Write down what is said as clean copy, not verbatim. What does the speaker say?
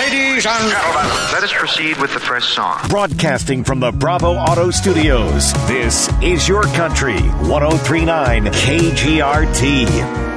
Ladies and gentlemen, let us proceed with the first song. Broadcasting from the Bravo Auto Studios, this is Your Country, 103.9 KGRT.